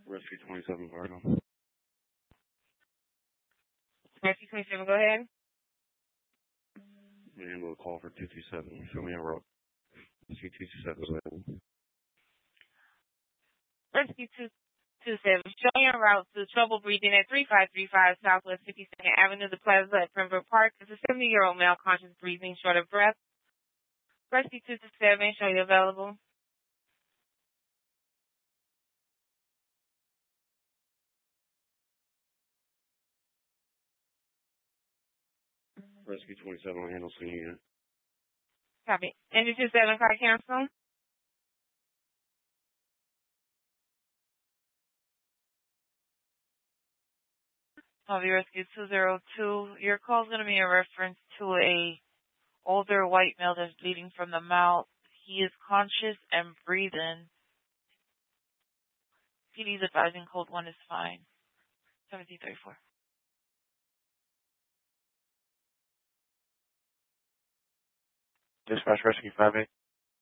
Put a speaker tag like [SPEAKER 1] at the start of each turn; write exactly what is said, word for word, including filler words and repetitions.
[SPEAKER 1] Rescue twenty-seven, Fargo.
[SPEAKER 2] Rescue twenty-seven, go ahead.
[SPEAKER 1] We handle a call for two two seven. Show me a route. Rescue two two seven is available.
[SPEAKER 2] Rescue two two seven, show your route to trouble breathing at three five three five Southwest fifty-second Avenue, the Plaza at Pembroke Park. It's a seventy-year-old male conscious breathing, short of breath. Rescue two two seven, show you available.
[SPEAKER 1] Rescue twenty-seven on handle scene unit.
[SPEAKER 2] Copy. Engine two seven, car cancel. Copy, Rescue two zero two. Your call is going to be in reference to a older white male that's bleeding from the mouth. He is conscious and breathing. P D's advising code one is fine. seventeen thirty-four.
[SPEAKER 3] Dispatch Rescue five eight.